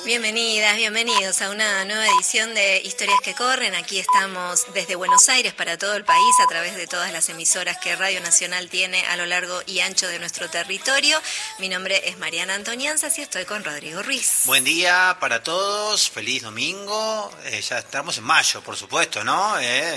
Bienvenidas, bienvenidos a una nueva edición de Historias que Corren. Aquí estamos desde Buenos Aires para todo el país a través de todas las emisoras que Radio Nacional tiene a lo largo y ancho de nuestro territorio. Mi nombre es Mariana Antonianzas y estoy con Rodrigo Ruiz. Buen día para todos, feliz domingo. Ya estamos en mayo, por supuesto, ¿no?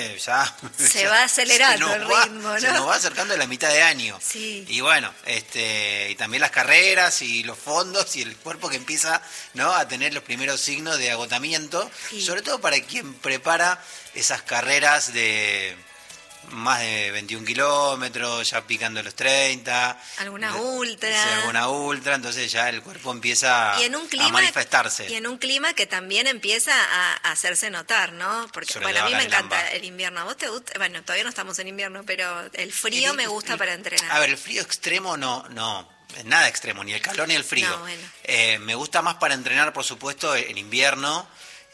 Se va acelerando el ritmo, ¿no? Se nos va acercando la mitad de año. Sí. Y bueno, y también las carreras y los fondos y el cuerpo que empieza, ¿no?, a tener los primeros signos de agotamiento, sí. Sobre todo para quien prepara esas carreras de más de 21 kilómetros, ya picando los 30. Alguna ultra. Sí, alguna ultra, entonces ya el cuerpo empieza a manifestarse. Y en un clima que también empieza a hacerse notar, ¿no? Porque bueno, a mí me encanta el invierno. ¿A vos te gusta? Bueno, todavía no estamos en invierno, pero el frío me gusta para entrenar. A ver, el frío extremo no. Nada extremo, ni el calor ni el frío. No, bueno. Me gusta más para entrenar, por supuesto, el invierno.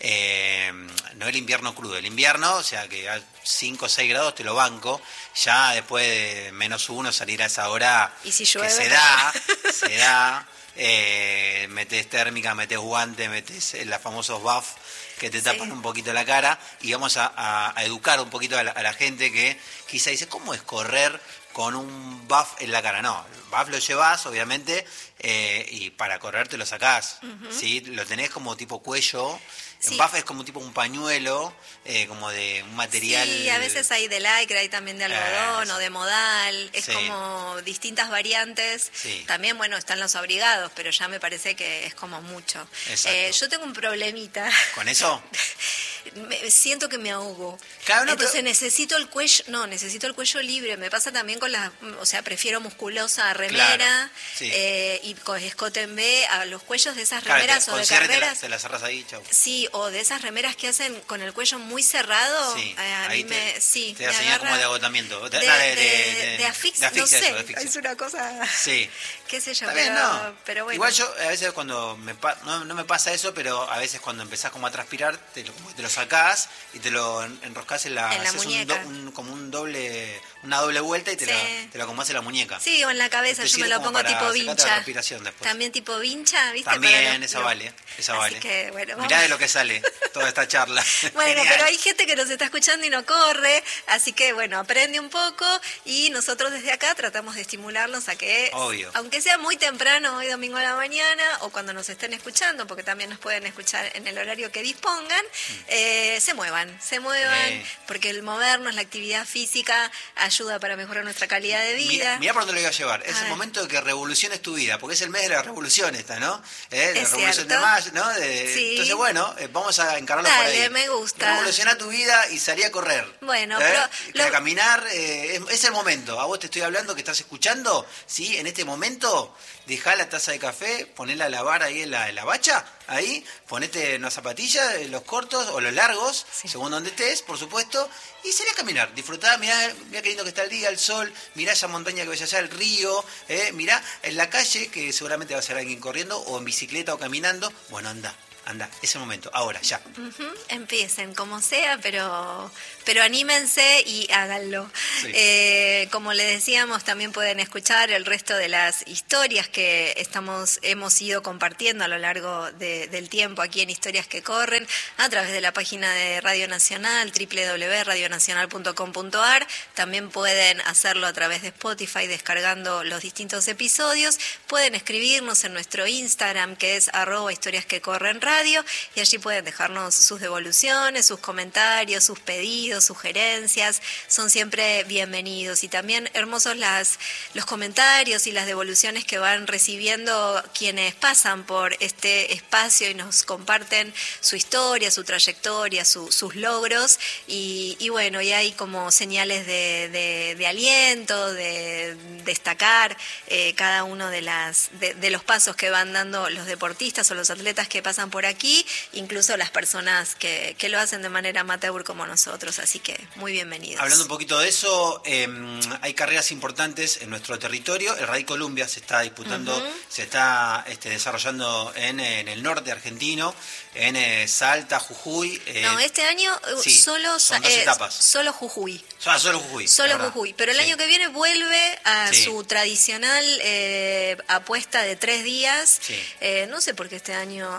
No el invierno crudo, el invierno, o sea que a 5 o 6 grados te lo banco. Ya después de -1 salir a esa hora, ¿y si llueve? Que se da. Metés térmica, metés guante, metés los famosos buff que te tapan un poquito la cara, y vamos a educar un poquito a la gente que quizá dice, ¿cómo es correr con un buff en la cara? No, el buff lo llevas, obviamente, y para correr te lo sacás, ¿sí? Lo tenés como tipo cuello. Sí. El buff es como tipo un pañuelo, como de un material. Sí, a veces hay de lycra, hay también de algodón o de modal, es como distintas variantes. Sí. También, bueno, están los abrigados, pero ya me parece que es como mucho. Yo tengo un problemita. ¿Con eso? Siento que me ahogo. Claro, entonces necesito el cuello libre. Me pasa también con prefiero musculosa a remera, claro, sí. Y con escote en B a los cuellos de esas remeras o de carreras. Te la cerrás ahí, chau. Sí, o de esas remeras que hacen con el cuello muy cerrado. Sí, a mí me da señal como de agotamiento. De asfixia, no sé, eso, de asfixia. Es una cosa, sí. qué sé yo, pero bueno. Igual yo a veces cuando no me pasa eso, pero a veces cuando empezás como a transpirar, te lo sacás y te lo enroscás en la muñeca. Como una doble vuelta y te lo acomodás en la muñeca. Sí, o en la cabeza, yo me lo pongo tipo vincha. También tipo vincha, ¿viste? También, esa vale. Así que, bueno, mirá de lo que sale toda esta charla. Bueno, pero hay gente que nos está escuchando y no corre, así que bueno, aprende un poco y nosotros desde acá tratamos de estimularlos a que, obvio, aunque sea muy temprano, hoy domingo a la mañana, o cuando nos estén escuchando, porque también nos pueden escuchar en el horario que dispongan, se muevan, porque el movernos, la actividad física ayuda para mejorar nuestra calidad de vida. Mirá por dónde lo iba a llevar, es el momento de que revoluciones tu vida, porque es el mes de la revolución esta, ¿no? La revolución de mayo, ¿no? Sí. Entonces, bueno, vamos a encararlo por ahí. Me gusta. Revolucionar tu vida y salir a correr. Bueno, a caminar, es el momento. A vos te estoy hablando que estás escuchando, ¿sí? En este momento, dejá la taza de café, ponela a lavar ahí en la bacha, ahí, ponete unas zapatillas, los cortos o los largos, según donde estés, por supuesto, y salí a caminar, disfrutá, mirá qué lindo que está el día, el sol, mirá esa montaña que ves allá, el río, mirá en la calle, que seguramente va a ser alguien corriendo, o en bicicleta o caminando, bueno, anda, ese momento, ahora, ya. Empiecen, como sea, pero anímense y háganlo. Sí. Como les decíamos, también pueden escuchar el resto de las historias que hemos ido compartiendo a lo largo del tiempo aquí en Historias que Corren, a través de la página de Radio Nacional, www.radionacional.com.ar. También pueden hacerlo a través de Spotify, descargando los distintos episodios. Pueden escribirnos en nuestro Instagram, que es @historiasquecorrenradio, y allí pueden dejarnos sus devoluciones, sus comentarios, sus pedidos, sugerencias, son siempre bienvenidos. Y también hermosos los comentarios y las devoluciones que van recibiendo quienes pasan por este espacio y nos comparten su historia, su trayectoria, sus logros, y bueno, y hay como señales de aliento, de destacar cada uno de los pasos que van dando los deportistas o los atletas que pasan por aquí, incluso las personas que lo hacen de manera amateur como nosotros, así que muy bienvenidos. Hablando un poquito de eso, hay carreras importantes en nuestro territorio. El Rally Columbia se está disputando, se está desarrollando en el norte argentino, en Salta, Jujuy. No, este año son 2 etapas. Solo Jujuy. Solo Jujuy. Solo Jujuy, pero el año que viene vuelve a su tradicional apuesta de 3 días. Sí. No sé por qué este año han decidido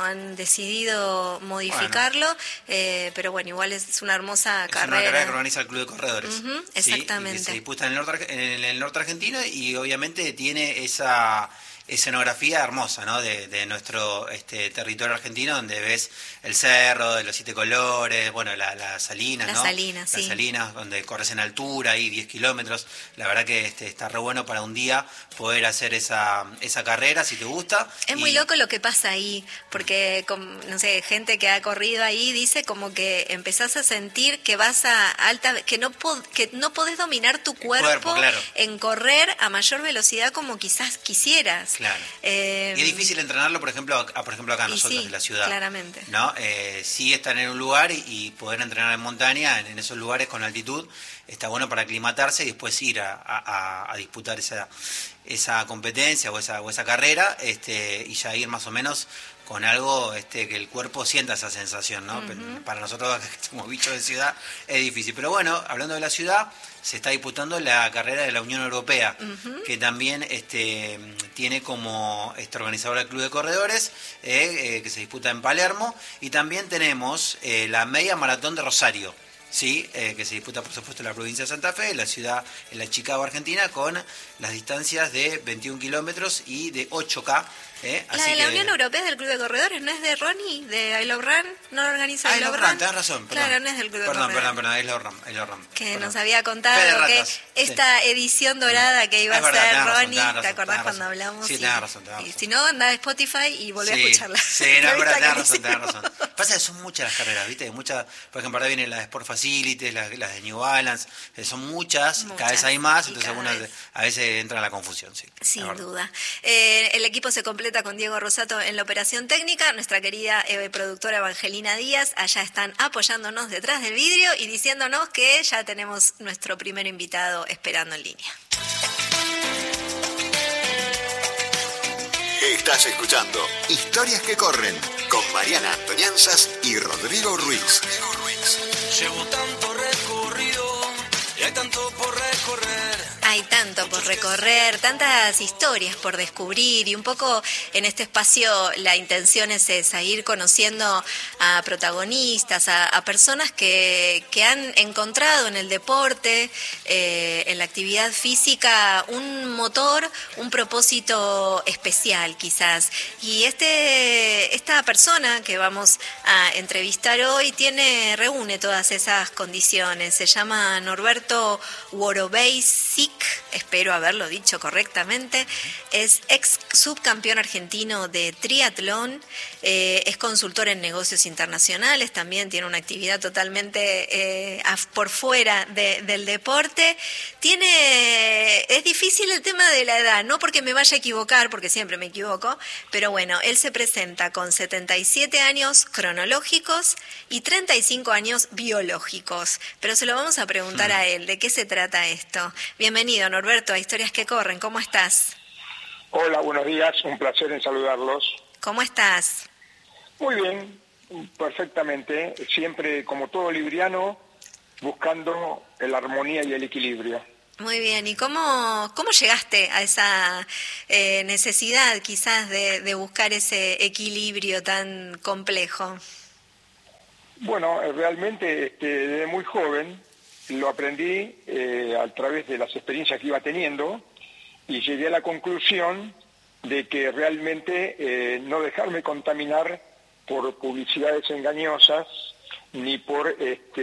decidido modificarlo, pero bueno, igual es una hermosa carrera. Es una carrera que organiza el Club de Corredores. Uh-huh, ¿sí? Exactamente. Y que se disputa en el norte argentino y obviamente tiene esa escenografía hermosa, ¿no? De nuestro territorio argentino, donde ves el cerro de los 7 colores, bueno, las salinas, ¿no? Las salinas, donde corres en altura, ahí 10 kilómetros. La verdad que está re bueno para un día poder hacer esa carrera, si te gusta. Es muy loco lo que pasa ahí, porque, no sé, gente que ha corrido ahí dice como que empezás a sentir que vas a alta, que no podés dominar tu cuerpo claro. en correr a mayor velocidad como quizás quisieras. Claro. Y es difícil entrenarlo, por ejemplo acá nosotros en la ciudad. Claramente. ¿No? Sí estar en un lugar y poder entrenar en montaña, en esos lugares con altitud, está bueno para aclimatarse y después ir a disputar esa competencia o esa carrera, y ya ir más o menos con algo que el cuerpo sienta esa sensación, ¿no? Uh-huh. Para nosotros que somos bichos de ciudad es difícil. Pero bueno, hablando de la ciudad, se está disputando la carrera de la Unión Europea, uh-huh. que también tiene como organizador el Club de Corredores, que se disputa en Palermo, y también tenemos la Media Maratón de Rosario. Sí, que se disputa por supuesto en la provincia de Santa Fe, en la Chicago, Argentina, con las distancias de 21 kilómetros y de 8K. La de la Unión Europea es del Club de Corredores, ¿no es de Ronnie, de I Love Run? ¿No lo organiza I Love Run? Tenés razón. Perdón. Claro, no es del Club de Corredores. Perdón, I Love Run. Que nos había contado que esta edición dorada que iba a ser Ronnie, ¿te acordás cuando hablamos? Sí, tenés razón. Y si no, anda a Spotify y volví a escucharla. Sí, tenés razón. Pasa que son muchas las carreras, ¿viste? Muchas, por ejemplo, ahora vienen las de Sport Facilities, las de New Balance, son muchas, cada vez hay más, entonces algunas a veces entra en la confusión, sí. Sin duda. El equipo se completa con Diego Rosato en la operación técnica, nuestra querida productora Evangelina Díaz, allá están apoyándonos detrás del vidrio y diciéndonos que ya tenemos nuestro primer invitado esperando en línea. Estás escuchando Historias que Corren con Mariana Antonianzas y Rodrigo Ruiz. Llevo tanto recorrido y hay tanto por recorrer. Hay tanto por recorrer, tantas historias por descubrir y un poco en este espacio la intención es esa, ir conociendo a protagonistas, a personas que han encontrado en el deporte, en la actividad física, un motor, un propósito especial quizás. Y esta persona que vamos a entrevistar hoy reúne todas esas condiciones. Se llama Norberto Worobeisic, espero haberlo dicho correctamente, es ex subcampeón argentino de triatlón, es consultor en negocios internacionales, también tiene una actividad totalmente por fuera del deporte. Es difícil el tema de la edad, no porque me vaya a equivocar, porque siempre me equivoco, pero bueno, él se presenta con 77 años cronológicos y 35 años biológicos, pero se lo vamos a preguntar a él, ¿de qué se trata esto? Bienvenido, Norberto, a Historias que Corren, ¿cómo estás? Hola, buenos días, un placer en saludarlos. ¿Cómo estás? Muy bien, perfectamente, siempre como todo libriano, buscando la armonía y el equilibrio. Muy bien, ¿y cómo llegaste a esa necesidad quizás de buscar ese equilibrio tan complejo? Bueno, realmente desde muy joven lo aprendí a través de las experiencias que iba teniendo y llegué a la conclusión de que realmente no dejarme contaminar por publicidades engañosas ni por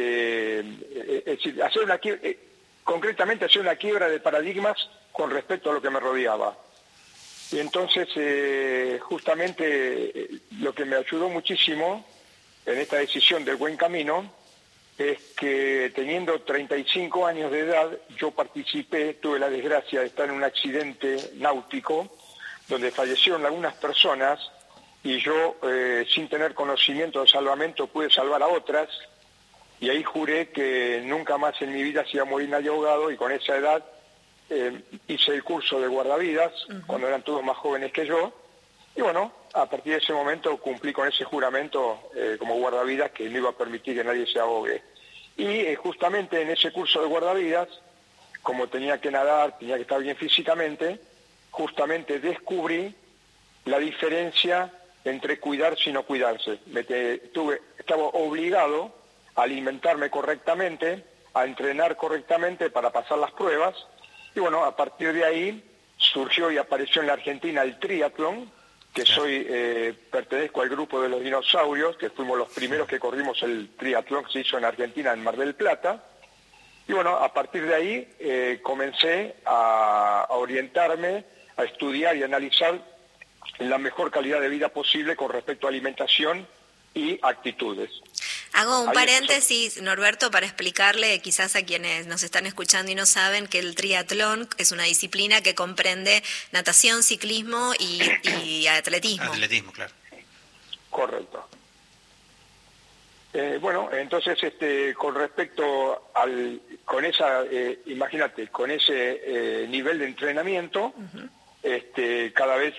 concretamente hacer una quiebra de paradigmas con respecto a lo que me rodeaba. Y entonces justamente lo que me ayudó muchísimo en esta decisión del buen camino es que teniendo 35 años de edad, yo tuve la desgracia de estar en un accidente náutico donde fallecieron algunas personas y yo, sin tener conocimiento de salvamento, pude salvar a otras y ahí juré que nunca más en mi vida se iba a morir nadie ahogado y con esa edad hice el curso de guardavidas, cuando eran todos más jóvenes que yo, y bueno, a partir de ese momento cumplí con ese juramento como guardavidas que no iba a permitir que nadie se ahogue. Y justamente en ese curso de guardavidas, como tenía que nadar, tenía que estar bien físicamente, justamente descubrí la diferencia entre cuidarse y no cuidarse. Estaba obligado a alimentarme correctamente, a entrenar correctamente para pasar las pruebas, y bueno, a partir de ahí surgió y apareció en la Argentina el triatlón, que pertenezco al grupo de los dinosaurios, que fuimos los primeros que corrimos el triatlón que se hizo en Argentina, en Mar del Plata. Y bueno, a partir de ahí comencé a orientarme, a estudiar y analizar la mejor calidad de vida posible con respecto a alimentación y actitudes. Hago un paréntesis, Norberto, para explicarle quizás a quienes nos están escuchando y no saben que el triatlón es una disciplina que comprende natación, ciclismo y atletismo. Atletismo, claro. Correcto. Bueno, entonces con respecto imagínate, con ese nivel de entrenamiento, cada vez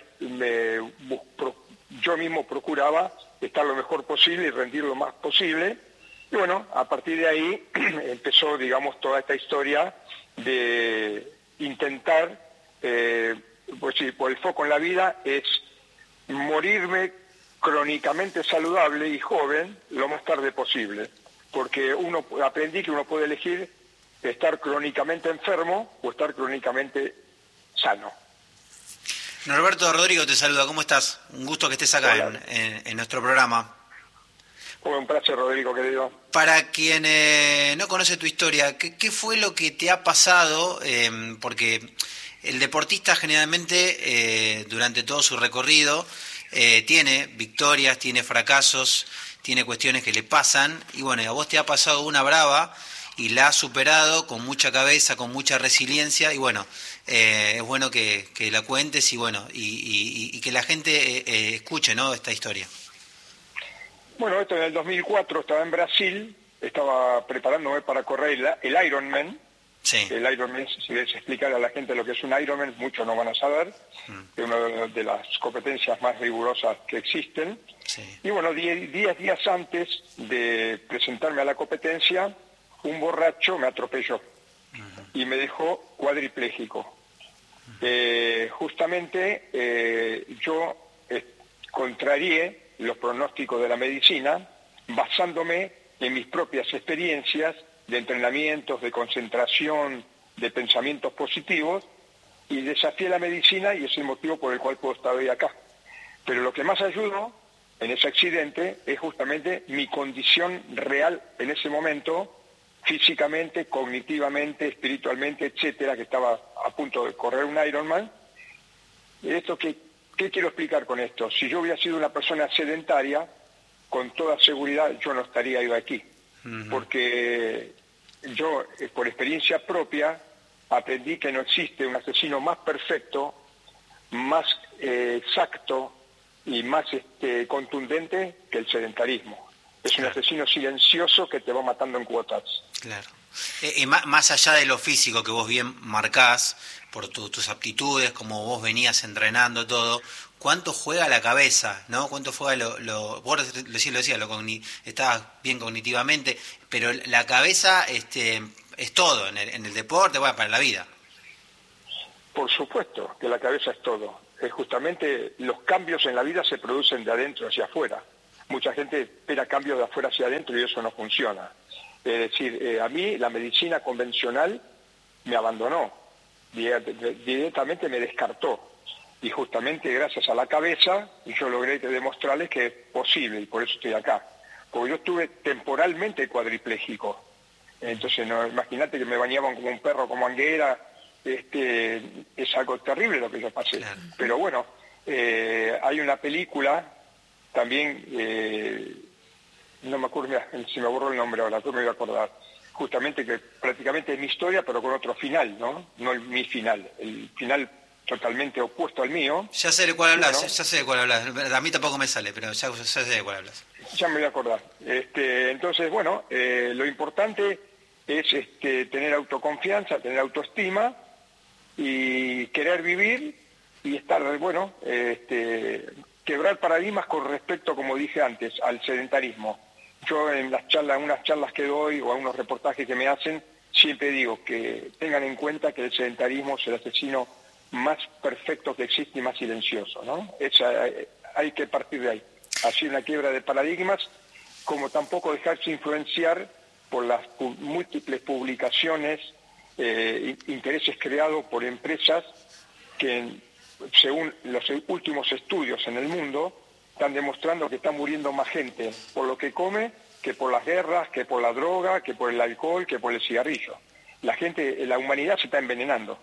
yo mismo procuraba estar lo mejor posible y rendir lo más posible. Y bueno, a partir de ahí empezó, digamos, toda esta historia de intentar, pues sí, por el foco en la vida es morirme crónicamente saludable y joven lo más tarde posible, porque aprendí que uno puede elegir estar crónicamente enfermo o estar crónicamente sano. Norberto, Rodrigo te saluda, ¿cómo estás? Un gusto que estés acá en nuestro programa. Un placer, Rodrigo, querido. Para quien no conoce tu historia, ¿qué fue lo que te ha pasado? Porque el deportista generalmente durante todo su recorrido tiene victorias, tiene fracasos, tiene cuestiones que le pasan, y bueno, a vos te ha pasado una brava y la has superado con mucha cabeza, con mucha resiliencia, y bueno, es bueno que la cuentes y bueno, y que la gente escuche, ¿no?, esta historia. Bueno, esto en el 2004 estaba en Brasil, estaba preparándome para correr el Ironman. Sí. El Ironman, si les explicar a la gente lo que es un Ironman, muchos no van a saber, es una de las competencias más rigurosas que existen. Sí. Y bueno, 10 días antes de presentarme a la competencia, un borracho me atropelló y me dejó cuadripléjico. Justamente yo contrarié los pronósticos de la medicina basándome en mis propias experiencias de entrenamientos, de concentración, de pensamientos positivos, y desafié la medicina, y es el motivo por el cual puedo estar hoy acá. Pero lo que más ayudó en ese accidente es justamente mi condición real en ese momento, físicamente, cognitivamente, espiritualmente, etcétera, que estaba a punto de correr un Ironman. ¿Qué quiero explicar con esto? Si yo hubiera sido una persona sedentaria, con toda seguridad yo no estaría yo aquí. Porque yo, por experiencia propia, aprendí que no existe un asesino más perfecto, más exacto y más contundente que el sedentarismo. Es un asesino silencioso que te va matando en cuotas. Claro. Y más allá de lo físico que vos bien marcás, por tus aptitudes, como vos venías entrenando todo, ¿cuánto juega la cabeza, no? ¿Cuánto juega vos lo decías, estabas bien cognitivamente, pero la cabeza es todo en el deporte, bueno, para la vida? Por supuesto que la cabeza es todo. Justamente los cambios en la vida se producen de adentro hacia afuera. Mucha gente espera cambios de afuera hacia adentro y eso no funciona. Es decir, a mí la medicina convencional me abandonó, directamente me descartó. Y justamente gracias a la cabeza yo logré demostrarles que es posible, y por eso estoy acá. Porque yo estuve temporalmente cuadripléjico. Entonces, imagínate que me bañaban como un perro, como manguera. Es algo terrible lo que yo pasé. Claro. Pero bueno, hay una película también, no me acuerdo, mira, se me borró el nombre ahora, tú me voy a acordar, justamente que prácticamente es mi historia, pero con otro final, ¿no? No mi final, el final totalmente opuesto al mío. Ya sé de cuál hablas, bueno, ya sé de cuál hablas, a mí tampoco me sale, pero ya sé de cuál hablas. Ya me voy a acordar. Entonces, bueno, lo importante es tener autoconfianza, tener autoestima y querer vivir y estar, bueno, quebrar paradigmas con respecto, como dije antes, al sedentarismo. Yo en unas charlas que doy o a unos reportajes que me hacen, siempre digo que tengan en cuenta que el sedentarismo es el asesino más perfecto que existe y más silencioso, ¿no? hay que partir de ahí. Así una quiebra de paradigmas, como tampoco dejarse influenciar por las múltiples publicaciones, intereses creados por empresas que, según los últimos estudios en el mundo, están demostrando que está muriendo más gente por lo que come que por las guerras, que por la droga, que por el alcohol, que por el cigarrillo. La humanidad se está envenenando.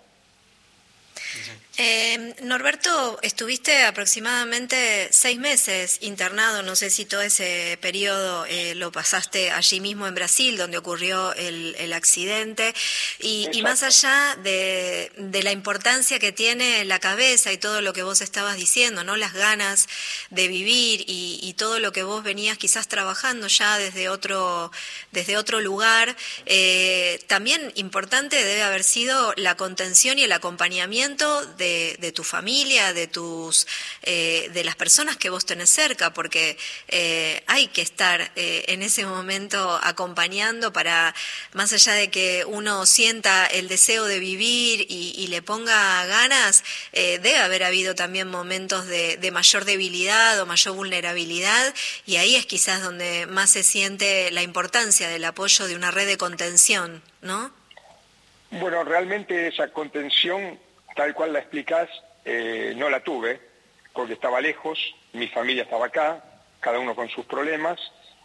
Norberto, estuviste aproximadamente 6 meses internado, no sé si todo ese periodo lo pasaste allí mismo en Brasil, donde ocurrió el accidente, y más allá de la importancia que tiene la cabeza y todo lo que vos estabas diciendo, ¿no? Las ganas de vivir y todo lo que vos venías quizás trabajando ya desde otro lugar, también importante debe haber sido la contención y el acompañamiento de tu familia, de las personas que vos tenés cerca, porque hay que estar en ese momento acompañando para, más allá de que uno sienta el deseo de vivir y le ponga ganas, debe haber habido también momentos de mayor debilidad o mayor vulnerabilidad, y ahí es quizás donde más se siente la importancia del apoyo de una red de contención, ¿no? Bueno, realmente esa contención, tal cual la explicás, no la tuve, porque estaba lejos, mi familia estaba acá, cada uno con sus problemas,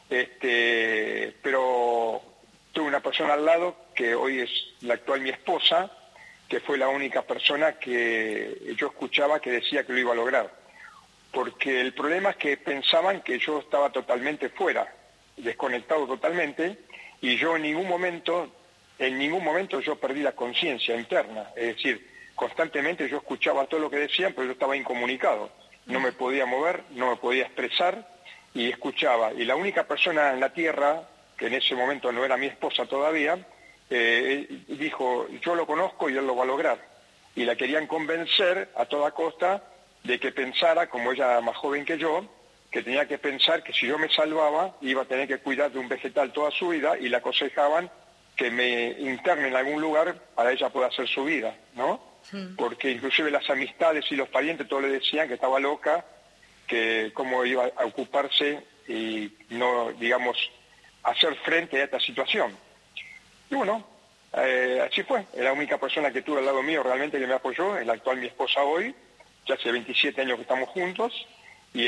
pero tuve una persona al lado, que hoy es la actual mi esposa, que fue la única persona que yo escuchaba que decía que lo iba a lograr. Porque el problema es que pensaban que yo estaba totalmente fuera, desconectado totalmente, y yo en ningún momento yo perdí la conciencia interna, es decir, constantemente yo escuchaba todo lo que decían, pero yo estaba incomunicado. No me podía mover, no me podía expresar y escuchaba. Y la única persona en la tierra, que en ese momento no era mi esposa todavía, dijo, yo lo conozco y él lo va a lograr. Y la querían convencer a toda costa de que pensara, como ella era más joven que yo, que tenía que pensar que si yo me salvaba iba a tener que cuidar de un vegetal toda su vida, y le aconsejaban que me interne en algún lugar para ella poder hacer su vida, ¿no? Porque inclusive las amistades y los parientes todos le decían que estaba loca, que cómo iba a ocuparse y no, digamos, hacer frente a esta situación. Y bueno, así fue. Es la única persona que tuve al lado mío realmente que me apoyó, es la actual mi esposa hoy, ya hace 27 años que estamos juntos, y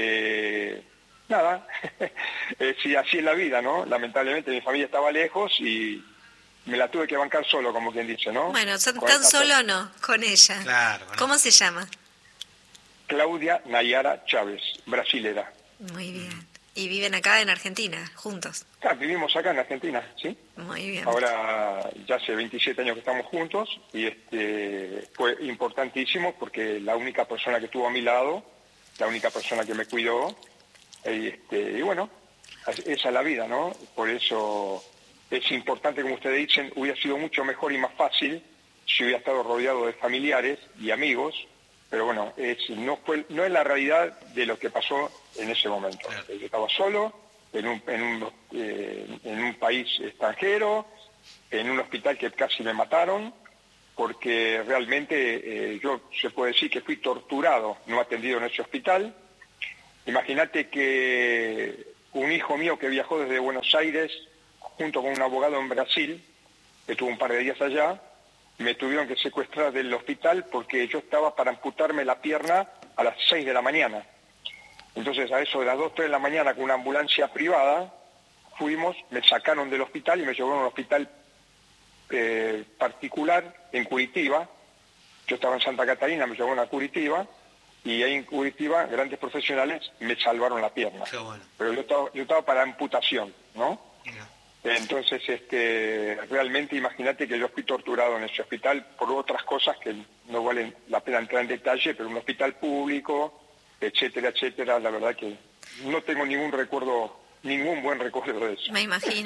nada, sí, así es la vida, ¿no? Lamentablemente mi familia estaba lejos y me la tuve que bancar solo, como quien dice, ¿no? Bueno, tan solo no, con ella. Claro. ¿Cómo se llama? Claudia Nayara Chávez, brasilera. Muy bien. ¿Y viven acá en Argentina, juntos? Vivimos acá en Argentina, ¿sí? Muy bien. Ahora ya hace 27 años que estamos juntos y fue importantísimo porque la única persona que estuvo a mi lado, la única persona que me cuidó, y bueno, esa es la vida, ¿no? Por eso es importante, como ustedes dicen, hubiera sido mucho mejor y más fácil si hubiera estado rodeado de familiares y amigos, pero bueno, no es la realidad de lo que pasó en ese momento. Claro. Yo estaba solo, en un país extranjero, en un hospital que casi me mataron, porque realmente yo se puede decir que fui torturado, no atendido en ese hospital. Imagínate que un hijo mío que viajó desde Buenos Aires junto con un abogado en Brasil, que estuvo un par de días allá, me tuvieron que secuestrar del hospital porque yo estaba para amputarme la pierna a las 6 de la mañana. Entonces a eso de las 2, 3 de la mañana con una ambulancia privada fuimos, me sacaron del hospital y me llevaron a un hospital particular en Curitiba. Yo estaba en Santa Catarina, me llevaron a Curitiba y ahí en Curitiba grandes profesionales me salvaron la pierna. Qué bueno. Pero yo estaba para amputación, ¿no? Mira. Entonces, realmente imagínate que yo fui torturado en ese hospital por otras cosas que no valen la pena entrar en detalle, pero un hospital público, etcétera, etcétera. La verdad que no tengo ningún buen recuerdo de eso. Me imagino.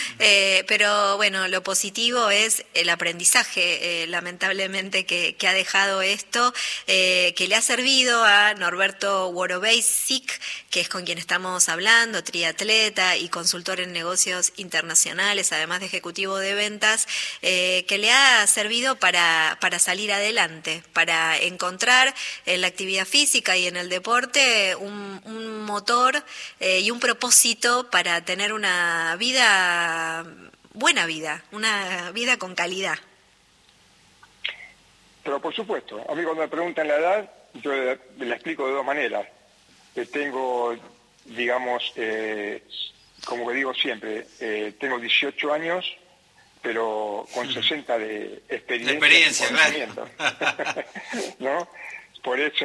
Pero bueno, lo positivo es el aprendizaje, lamentablemente, que ha dejado esto, que le ha servido a Norberto Worobejsik, que es con quien estamos hablando, triatleta y consultor en negocios internacionales, además de ejecutivo de ventas, que le ha servido para salir adelante, para encontrar en la actividad física y en el deporte un motor y un propósito para tener una buena vida, una vida con calidad. Pero por supuesto, a mí cuando me preguntan la edad, yo la explico de dos maneras. Tengo, digamos, como que digo siempre, tengo 18 años, pero con 60 de experiencia y conocimiento. ¿No? Por eso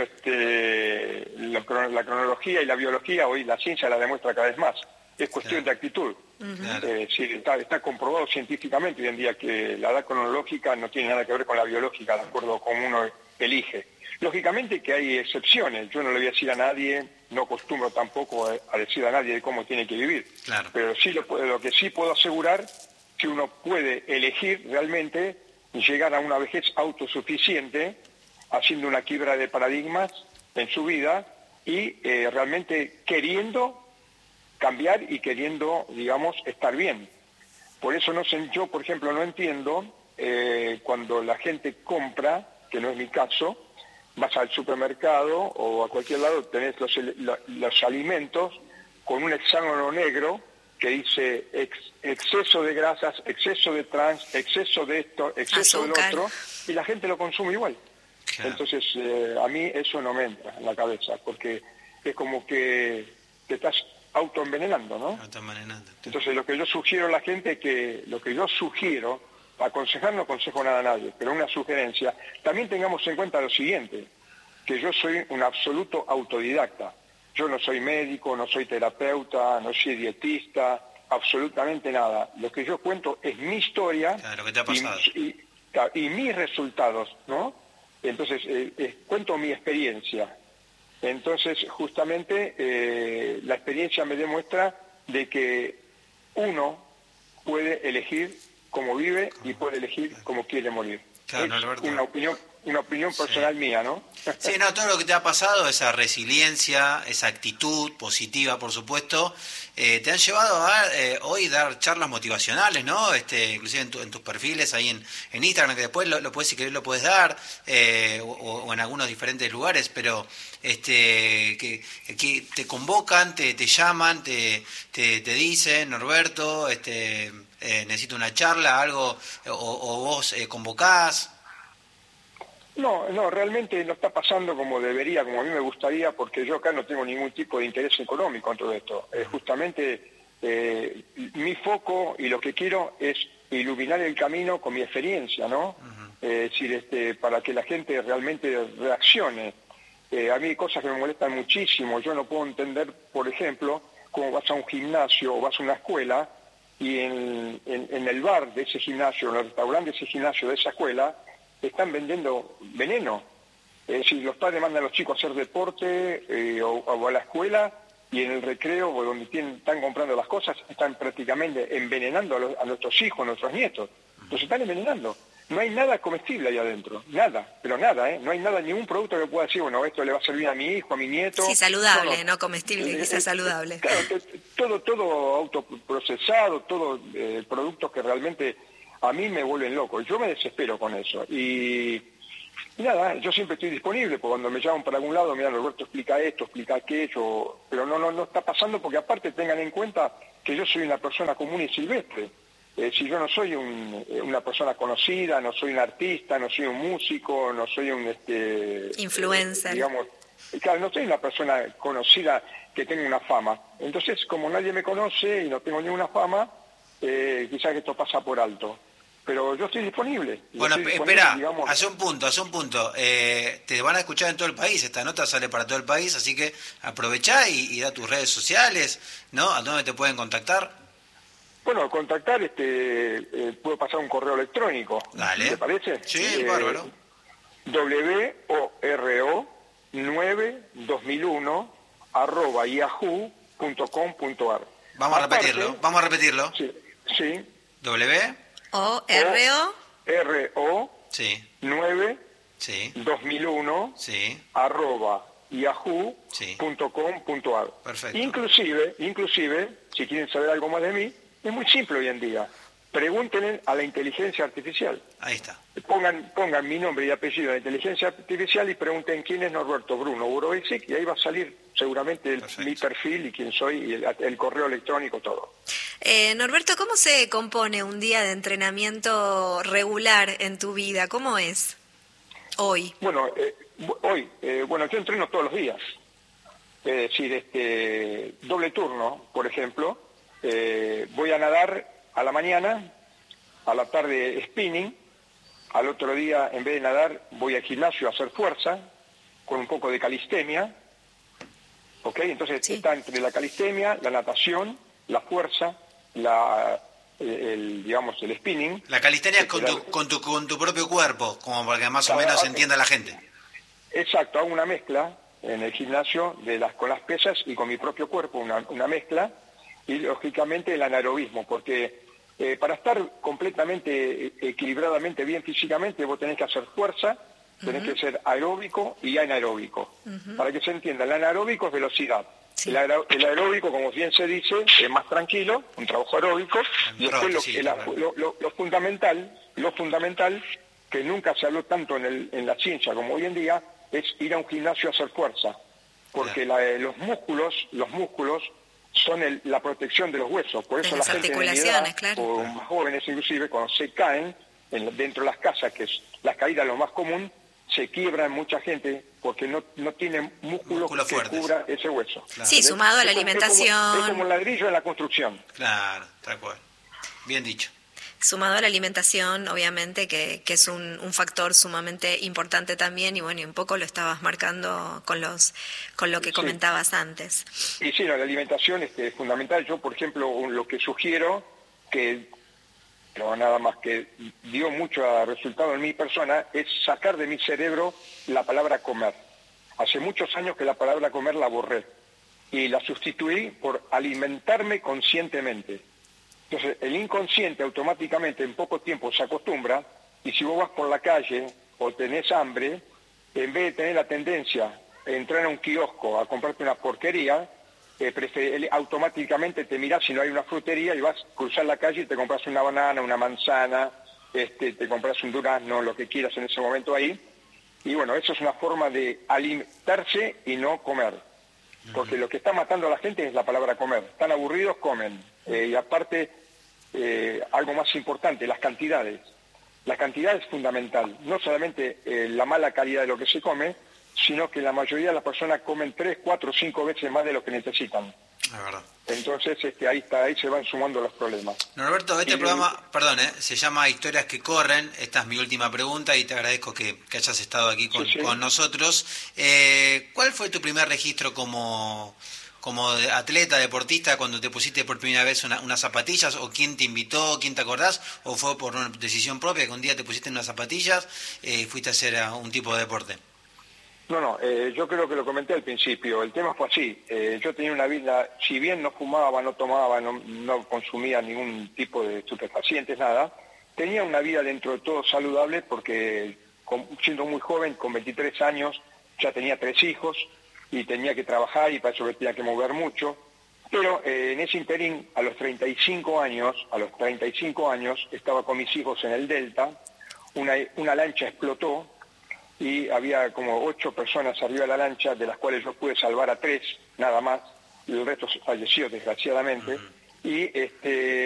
la cronología y la biología, hoy la ciencia la demuestra cada vez más. Es cuestión de actitud. Sí, está comprobado científicamente hoy en día que la edad cronológica no tiene nada que ver con la biológica, de acuerdo a cómo uno elige. Lógicamente que hay excepciones. Yo no le voy a decir a nadie, no acostumbro tampoco a decir a nadie de cómo tiene que vivir. Claro. Pero sí lo que sí puedo asegurar, que uno puede elegir realmente llegar a una vejez autosuficiente, haciendo una quiebra de paradigmas en su vida y realmente queriendo cambiar y queriendo, digamos, estar bien. Por eso yo, por ejemplo, no entiendo cuando la gente compra, que no es mi caso, vas al supermercado o a cualquier lado, tenés los alimentos con un hexágono negro que dice exceso de grasas, exceso de trans, exceso de esto, exceso del otro, y la gente lo consume igual. Claro. Entonces, a mí eso no me entra en la cabeza, porque es como que te estás autoenvenenando, ¿no? Autoenvenenando. Entonces, lo que yo sugiero a la gente, aconsejar no aconsejo nada a nadie, pero una sugerencia, también tengamos en cuenta lo siguiente, que yo soy un absoluto autodidacta. Yo no soy médico, no soy terapeuta, no soy dietista, absolutamente nada. Lo que yo cuento es mi historia, claro, lo que te ha pasado. Y mis resultados, ¿no? Entonces, cuento mi experiencia. Entonces, justamente, la experiencia me demuestra de que uno puede elegir cómo vive y puede elegir cómo quiere morir. Claro, es una opinión personal mía, ¿no? Sí, no, todo lo que te ha pasado, esa resiliencia, esa actitud positiva, por supuesto, te han llevado a hoy dar charlas motivacionales, ¿no? Inclusive en tus perfiles ahí en Instagram, que después lo puedes, si querés, lo puedes dar, o en algunos diferentes lugares, pero que te convocan, te llaman, te dicen, Norberto, necesito una charla, algo, o vos convocás. No, realmente no está pasando como debería, como a mí me gustaría, porque yo acá no tengo ningún tipo de interés económico en todo esto. Justamente mi foco y lo que quiero es iluminar el camino con mi experiencia, ¿no? Es decir, para que la gente realmente reaccione. A mí hay cosas que me molestan muchísimo. Yo no puedo entender, por ejemplo, cómo vas a un gimnasio o vas a una escuela y en el bar de ese gimnasio, en el restaurante de ese gimnasio, de esa escuela, están vendiendo veneno. Es decir, los padres mandan a los chicos a hacer deporte o a la escuela, y en el recreo o donde están comprando las cosas están prácticamente envenenando a nuestros hijos, a nuestros nietos. Los están envenenando. No hay nada comestible ahí adentro, nada, pero nada, no hay nada, ningún producto que pueda decir, bueno, esto le va a servir a mi hijo, a mi nieto. Sí, saludable, no comestible, que sea saludable. Claro, todo autoprocesado, todo productos que realmente a mí me vuelven loco. Yo me desespero con eso. Y nada, yo siempre estoy disponible, porque cuando me llaman para algún lado, mira, Roberto, explica esto, explica aquello, pero no está pasando, porque aparte tengan en cuenta que yo soy una persona común y silvestre. Si yo no soy una persona conocida, no soy un artista, no soy un músico, no soy un influencer, digamos, claro, no soy una persona conocida que tenga una fama. Entonces, como nadie me conoce y no tengo ninguna fama, quizás esto pasa por alto. Pero yo estoy disponible. Bueno, espera, digamos, hace un punto. Te van a escuchar en todo el país, esta nota sale para todo el país, así que aprovechá y da tus redes sociales, ¿no? ¿A dónde te pueden contactar? Bueno, contactar, puedo pasar un correo electrónico. Dale. ¿Te parece? Sí, bárbaro. WORO92001 @yahoo.com.ar. Vamos a repetirlo. Sí, Sí. W. O-R-O. R-O Sí. 9 Sí. 2001 Sí. @yahoo.com.ar. Perfecto. Inclusive, si quieren saber algo más de mí, es muy simple hoy en día. Pregúntenle a la inteligencia artificial. Ahí está. Pongan mi nombre y apellido a la inteligencia artificial y pregunten quién es Norberto Bruno Burovicic, y ahí va a salir seguramente mi perfil y quién soy, y el correo electrónico, todo. Norberto, ¿cómo se compone un día de entrenamiento regular en tu vida? ¿Cómo es hoy? Bueno, yo entreno todos los días. Es decir, doble turno, por ejemplo. Voy a nadar a la mañana, a la tarde spinning, al otro día, en vez de nadar, voy al gimnasio a hacer fuerza, con un poco de calistenia, ¿ok? Entonces Sí. está entre la calistenia, la natación, la fuerza, el spinning. La calistenia es con tu propio cuerpo, como para que más o menos entienda la gente. Exacto, hago una mezcla en el gimnasio con las pesas y con mi propio cuerpo, una mezcla, y lógicamente el anaerobismo, porque para estar completamente equilibradamente bien físicamente vos tenés que hacer fuerza, tenés que ser aeróbico y anaeróbico. Para que se entienda, el anaeróbico es velocidad. Sí. El aeróbico, como bien se dice, es más tranquilo, un trabajo aeróbico, y después lo fundamental, que nunca se habló tanto en la ciencia como hoy en día, es ir a un gimnasio a hacer fuerza, porque los músculos son la protección de los huesos, por eso De la las gente de mi edad, articulaciones, claro. o más jóvenes inclusive, cuando se caen dentro de las casas, que es la caída lo más común, se quiebran mucha gente porque no tienen músculos que fuertes. cubra ese hueso. Claro. Sí, sumado a la alimentación. Es como el ladrillo en la construcción. Claro, tal cual. Bien dicho. Sumado a la alimentación, obviamente, que es un factor sumamente importante también, y bueno, y un poco lo estabas marcando con lo que Sí. comentabas antes. Y sí, la alimentación es fundamental. Yo, por ejemplo, lo que sugiero, que no nada más que dio mucho resultado en mi persona, es sacar de mi cerebro la palabra comer. Hace muchos años que la palabra comer la borré y la sustituí por alimentarme conscientemente. Entonces, el inconsciente automáticamente en poco tiempo se acostumbra, y si vos vas por la calle o tenés hambre, en vez de tener la tendencia a entrar a un kiosco a comprarte una porquería, automáticamente te mirás si no hay una frutería y vas a cruzar la calle y te compras una banana, una manzana, te compras un durazno, lo que quieras en ese momento ahí. Y bueno, eso es una forma de alimentarse y no comer. Porque lo que está matando a la gente es la palabra comer. Están aburridos, comen. Y aparte, algo más importante, las cantidades. La cantidad es fundamental. No solamente la mala calidad de lo que se come, sino que la mayoría de las personas comen 3, 4, 5 veces más de lo que necesitan. Es verdad. Entonces, ahí se van sumando los problemas. Norberto, este programa, se llama Historias que Corren. Esta es mi última pregunta y te agradezco que hayas estado aquí con nosotros. ¿Cuál fue tu primer registro como atleta, deportista, cuando te pusiste por primera vez unas zapatillas? ¿O quién te invitó, quién te acordás? ¿O fue por una decisión propia que un día te pusiste unas zapatillas y fuiste a hacer un tipo de deporte? No, yo creo que lo comenté al principio. El tema fue así. Yo tenía una vida, si bien no fumaba, no tomaba, no consumía ningún tipo de estupefacientes, nada, tenía una vida dentro de todo saludable, porque siendo muy joven, con 23 años, ya tenía 3 hijos y tenía que trabajar, y para eso me tenía que mover mucho. Pero en ese interín, a los 35 años, estaba con mis hijos en el Delta, una lancha explotó, y había como 8 personas arriba de la lancha, de las cuales yo pude salvar a 3, nada más, y el resto falleció desgraciadamente. Y